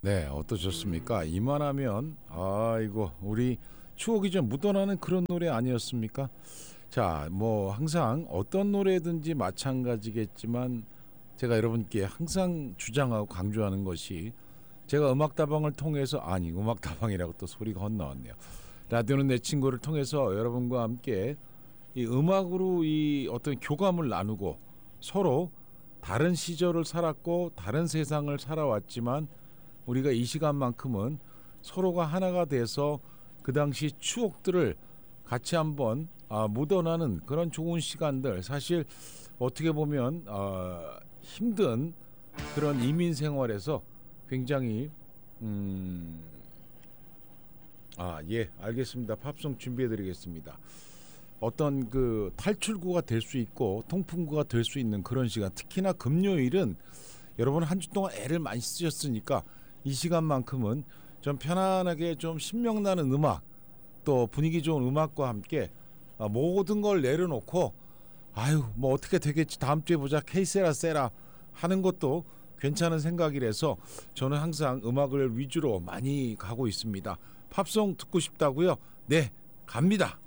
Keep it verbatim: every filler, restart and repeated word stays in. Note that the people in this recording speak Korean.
네, 어떠셨습니까? 이만하면 아이고 우리 추억이 좀 묻어나는 그런 노래 아니었습니까? 자, 뭐 항상 어떤 노래든지 마찬가지겠지만 제가 여러분께 항상 주장하고 강조하는 것이 제가 음악다방을 통해서 아니 음악다방이라고 또 소리가 헛나왔네요. 라디오는 내 친구를 통해서 여러분과 함께 이 음악으로 이 어떤 교감을 나누고 서로 다른 시절을 살았고 다른 세상을 살아왔지만 우리가 이 시간만큼은 서로가 하나가 돼서 그 당시 추억들을 같이 한번 아, 묻어나는 그런 좋은 시간들. 사실 어떻게 보면 어, 힘든 그런 이민 생활에서 굉장히 음, 아, 예, 알겠습니다. 팝송 준비해드리겠습니다. 어떤 그 탈출구가 될 수 있고 통풍구가 될 수 있는 그런 시간. 특히나 금요일은 여러분 한 주 동안 애를 많이 쓰셨으니까 이 시간만큼은 좀 편안하게 좀 신명나는 음악 또 분위기 좋은 음악과 함께 모든 걸 내려놓고 아유 뭐 어떻게 되겠지 다음 주에 보자 케이세라 세라 하는 것도 괜찮은 생각이라서 저는 항상 음악을 위주로 많이 가고 있습니다. 팝송 듣고 싶다고요? 네, 갑니다.